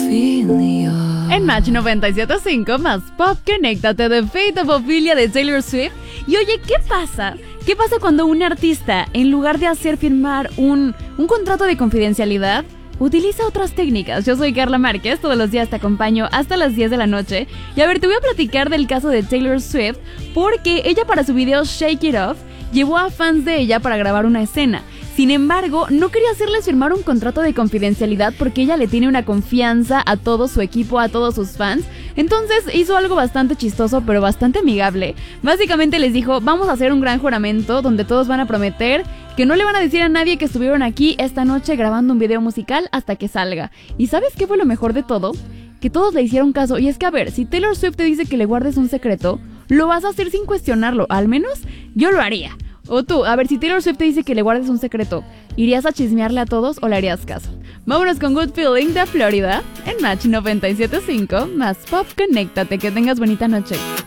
En Match 97.5 más pop, conéctate de Fate of Ophelia de Taylor Swift. Y oye, ¿qué pasa? ¿Qué pasa cuando un artista, en lugar de hacer firmar un contrato de confidencialidad, utiliza otras técnicas? Yo soy Carla Márquez, todos los días te acompaño hasta las 10 de la noche. Y a ver, te voy a platicar del caso de Taylor Swift, porque ella para su video Shake It Off llevó a fans de ella para grabar una escena. Sin embargo, no quería hacerles firmar un contrato de confidencialidad porque ella le tiene una confianza a todo su equipo, a todos sus fans. Entonces hizo algo bastante chistoso, pero bastante amigable. Básicamente les dijo, vamos a hacer un gran juramento donde todos van a prometer que no le van a decir a nadie que estuvieron aquí esta noche grabando un video musical hasta que salga. ¿Y sabes qué fue lo mejor de todo? Que todos le hicieron caso. Y es que, a ver, si Taylor Swift te dice que le guardes un secreto, lo vas a hacer sin cuestionarlo. Al menos yo lo haría. O tú, a ver, si Taylor Swift te dice que le guardes un secreto, ¿irías a chismearle a todos o le harías caso? Vámonos con Good Feeling de Florida en Match 97.5 más pop, conéctate, que tengas bonita noche.